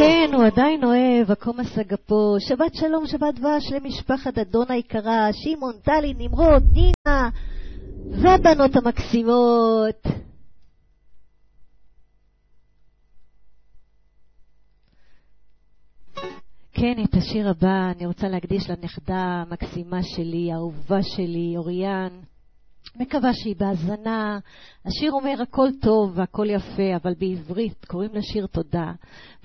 כן, הוא עדיין אוהב, הקומס הגפו. שבת שלום, שבת דבש למשפחת אדון היקרה, שמעון, טלי, נמרוד, נינה, והבנות המקסימות. כן, את השיר הבא אני רוצה להקדיש לנכדה המקסימה שלי, האהובה שלי, אוריאן. מקווה שהיא בהזנה. השיר אומר הכל טוב והכל יפה, אבל בעברית קוראים לשיר תודה.